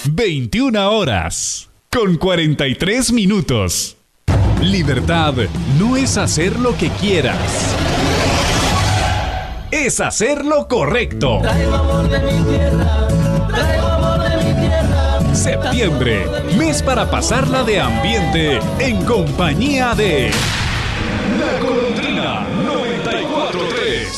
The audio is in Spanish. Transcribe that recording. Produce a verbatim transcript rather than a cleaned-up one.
veintiuna horas, con cuarenta y tres minutos. Libertad no es hacer lo que quieras. Es hacer lo correcto. Traigo amor de mi tierra, traigo amor de mi tierra. Septiembre, mes para pasarla de ambiente en compañía de La Golondrina noventa y cuatro punto tres.